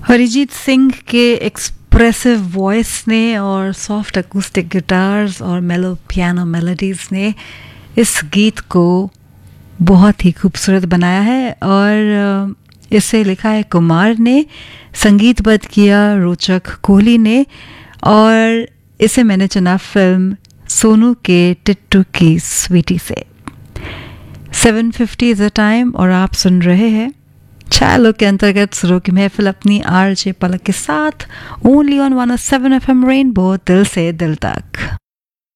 अरिजीत सिंह के expressive voice ने और सॉफ्ट अकूस्टिक गिटार्स और मेलो पियानो मेलोडीज ने इस गीत को बहुत ही खूबसूरत बनाया है और इसे लिखा है कुमार ने, संगीतबद्ध किया रोचक कोहली ने और इसे मैंने चुना फिल्म सोनू के टिट्टू की स्वीटी से। 7:50 इज द टाइम और आप सुन रहे हैं छायालोक के अंतर्गत सुरों की महफिल अपनी आरजे पलक के साथ ओनली ऑन 107 FM रेनबो, दिल से दिल तक।